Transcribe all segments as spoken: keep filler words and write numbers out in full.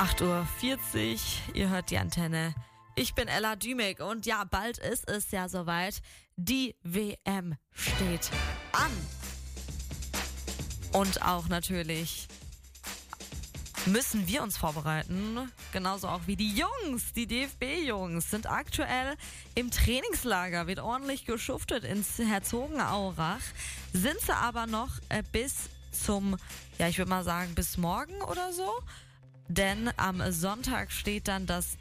acht Uhr vierzig, ihr hört die Antenne. Ich bin Ella Dümek und ja, bald ist es ja soweit. Die W M steht an. Und auch natürlich müssen wir uns vorbereiten, genauso auch wie die Jungs, die D F B-Jungs sind aktuell im Trainingslager, wird ordentlich geschuftet ins Herzogenaurach, sind sie aber noch äh, bis zum, ja ich würde mal sagen, bis morgen oder so. Denn am Sonntag steht dann das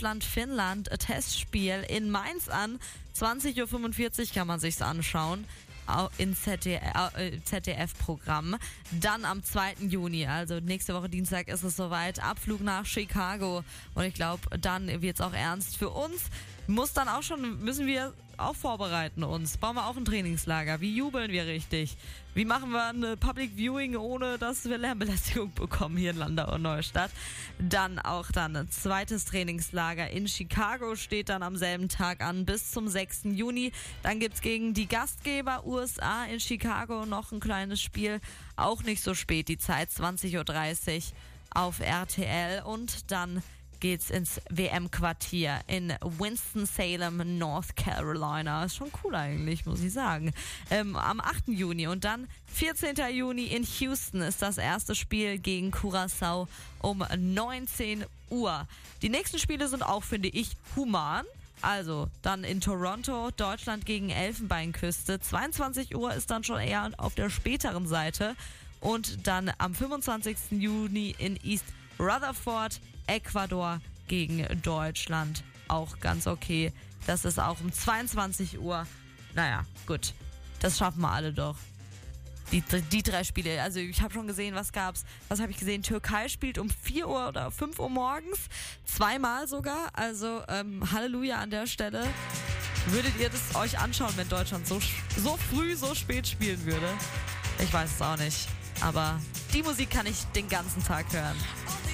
Deutschland-Finnland-Testspiel in Mainz an. zwanzig Uhr fünfundvierzig kann man sich's anschauen. In Z D F-Programm. Dann am zweiten Juni, also nächste Woche Dienstag ist es soweit, Abflug nach Chicago. Und ich glaube, dann wird's auch ernst für uns. Muss dann auch schon, müssen wir auch vorbereiten uns. Bauen wir auch ein Trainingslager. Wie jubeln wir richtig? Wie machen wir ein Public Viewing, ohne dass wir Lärmbelästigung bekommen hier in Landau und Neustadt? Dann auch dann ein zweites Trainingslager in Chicago steht dann am selben Tag an bis zum sechsten Juni. Dann gibt's gegen die Gastgeber U S A in Chicago noch ein kleines Spiel. Auch nicht so spät, die Zeit zwanzig Uhr dreißig auf R T L und dann geht's ins W M-Quartier in Winston-Salem, North Carolina. Ist schon cool eigentlich, muss ich sagen. Ähm, am achten Juni und dann vierzehnten Juni in Houston ist das erste Spiel gegen Curaçao um neunzehn Uhr. Die nächsten Spiele sind auch, finde ich, human. Also dann in Toronto, Deutschland gegen Elfenbeinküste. zweiundzwanzig Uhr ist dann schon eher auf der späteren Seite. Und dann am fünfundzwanzigsten Juni in East Rutherford, Ecuador gegen Deutschland. Auch ganz okay. Das ist auch um zweiundzwanzig Uhr. Naja, gut. Das schaffen wir alle doch. Die, die drei Spiele. Also ich habe schon gesehen, was gab's. Was habe ich gesehen? Türkei spielt um vier Uhr oder fünf Uhr morgens. Zweimal sogar. Also ähm, Halleluja an der Stelle. Würdet ihr das euch anschauen, wenn Deutschland so, so früh, so spät spielen würde? Ich weiß es auch nicht. Aber die Musik kann ich den ganzen Tag hören.